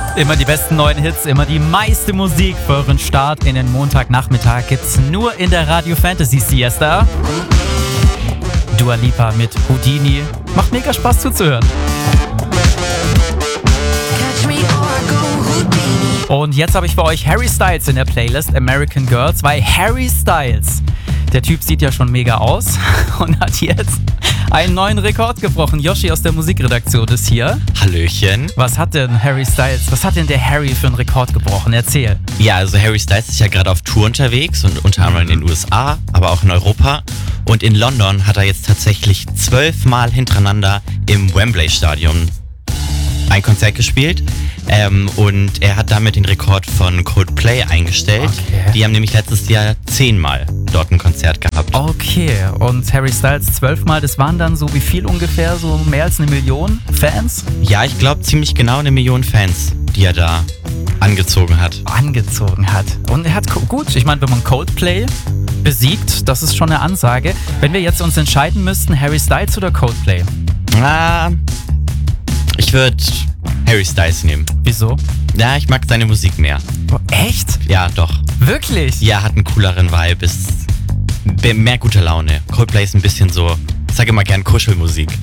Immer die besten neuen Hits, immer die meiste Musik für euren Start in den Montagnachmittag gibt's nur in der Radio Fantasy Siesta. Dua Lipa mit Houdini. Macht mega Spaß zuzuhören. Und jetzt habe ich für euch Harry Styles in der Playlist American Girls, weil Harry Styles, der Typ sieht ja schon mega aus und hat jetzt einen neuen Rekord gebrochen. Yoshi aus der Musikredaktion ist hier. Hallöchen. Was hat denn der Harry für einen Rekord gebrochen? Erzähl. Ja, also Harry Styles ist ja gerade auf Tour unterwegs und unter anderem in den USA, aber auch in Europa. Und in London hat er jetzt tatsächlich 12 Mal hintereinander im Wembley-Stadion ein Konzert gespielt. Und er hat damit den Rekord von Coldplay eingestellt. Okay. Die haben nämlich letztes Jahr 10 Mal dort ein Konzert gehabt. Okay, und Harry Styles 12 Mal, das waren dann so wie viel ungefähr? So mehr als 1 Million Fans? Ja, ich glaube ziemlich genau 1 Million Fans, die er da angezogen hat. Und er hat, gut, ich meine, wenn man Coldplay besiegt, das ist schon eine Ansage. Wenn wir jetzt uns entscheiden müssten, Harry Styles oder Coldplay? Ich würde Harry Styles nehmen. Wieso? Ja, ich mag seine Musik mehr. Oh, echt? Ja, doch. Wirklich? Ja, hat einen cooleren Vibe, ist mehr gute Laune. Coldplay ist ein bisschen so, ich sage immer gern Kuschelmusik.